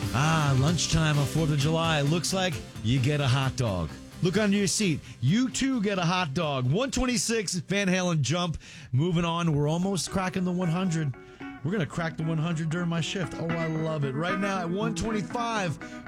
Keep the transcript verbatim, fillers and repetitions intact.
Ah, lunchtime on fourth of July. Looks like you get a hot dog. Look under your seat. You too get a hot dog. one twenty-six Van Halen Jump. Moving on. We're almost cracking the one hundred. We're going to crack the one hundred during my shift. Oh, I love it. Right now at one twenty-five,